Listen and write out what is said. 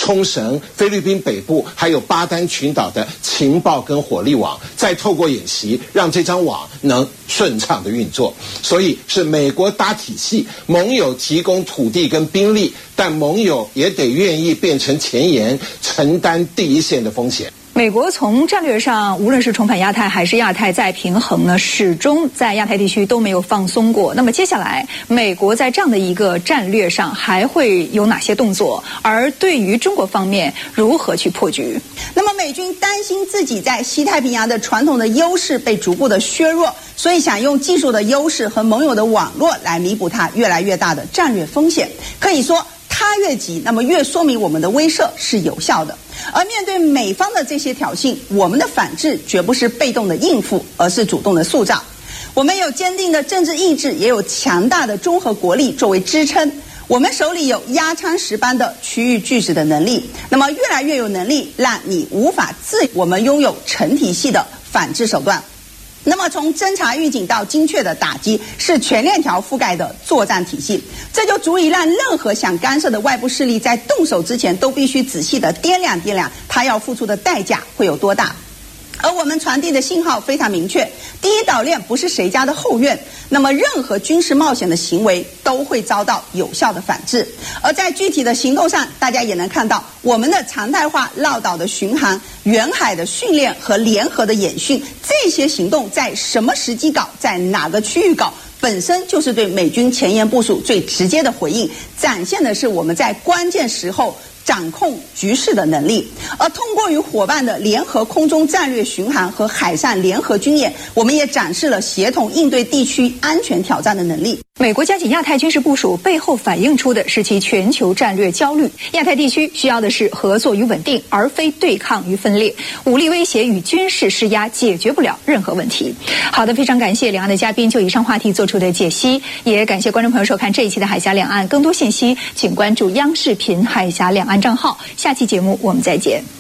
冲绳、菲律宾北部还有巴丹群岛的情报跟火力网，再透过演习让这张网能顺畅的运作。所以是美国搭体系，盟友提供土地跟兵力，但盟友也得愿意变成前沿，承担第一线的风险。 美国从战略上，无论是重返亚太还是亚太再平衡呢，始终在亚太地区都没有放松过。那么接下来，美国在这样的一个战略上还会有哪些动作？而对于中国方面，如何去破局？ 那么美军担心自己在西太平洋的传统的优势被逐步的削弱，所以想用技术的优势和盟友的网络来弥补它越来越大的战略风险。可以说，它越急，那么越说明我们的威慑是有效的。而面对美方的这些挑衅，我们的反制绝不是被动的应付，而是主动的塑造。我们有坚定的政治意志，也有强大的综合国力作为支撑。我们手里有压舱石般的区域拒止的能力，那么越来越有能力让你无法自我们拥有成体系的反制手段。那么从侦察预警到精确的打击，是全链条覆盖的作战体系，这就足以让任何想干涉的外部势力在动手之前都必须仔细的掂量掂量他要付出的代价会有多大。而我们传递的信号非常明确，第一岛链不是谁家的后院，那么任何军事冒险的行为都会遭到有效的反制。而在具体的行动上，大家也能看到我们的常态化绕岛的巡航、远海的训练和联合的演训，这些行动在什么时机搞，在哪个区域搞，本身就是对美军前沿部署最直接的回应，展现的是我们在关键时候掌控局势的能力。而通过与伙伴的联合空中战略巡航和海上联合军演，我们也展示了协同应对地区安全挑战的能力。 美国加紧亚太军事部署背后反映出的是其全球战略焦虑。亚太地区需要的是合作与稳定，而非对抗与分裂。武力威胁与军事施压解决不了任何问题。好的，非常感谢两岸的嘉宾就以上话题做出的解析，也感谢观众朋友收看这一期的海峡两岸。更多信息请关注央视频海峡两岸账号。下期节目我们再见。